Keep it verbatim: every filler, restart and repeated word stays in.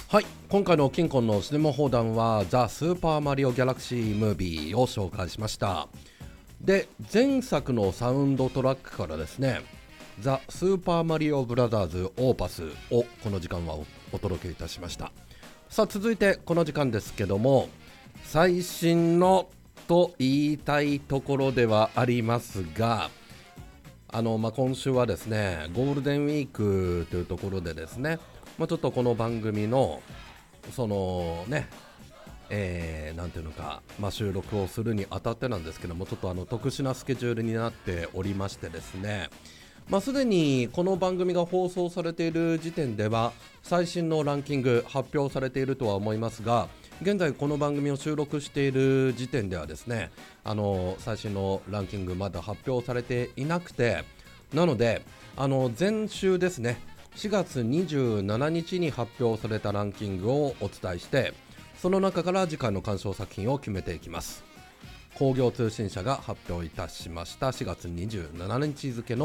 はい、今回の金婚のシネマ放談はザ・スーパーマリオギャラクシームービーを紹介しました。で、前作のサウンドトラックからですね、ザ・スーパーマリオブラザーズオーパスをこの時間は お, お届けいたしました。さあ続いてこの時間ですけども、最新のと言いたいところではありますが、あの、まあ、今週はですねゴールデンウィークというところでですね、まあ、ちょっとこの番組のそのねえー、なんていうのか、まあ、収録をするにあたってなんですけども、ちょっとあの特殊なスケジュールになっておりましてですね、まあ、すでにこの番組が放送されている時点では最新のランキング発表されているとは思いますが、現在この番組を収録している時点ではですね、あの最新のランキングまだ発表されていなくて、なのであの前週ですね、しがつにじゅうしちにちに発表されたランキングをお伝えして、その中から次回の鑑賞作品を決めていきます。工業通信社が発表いたしましたしがつにじゅうしちにち付の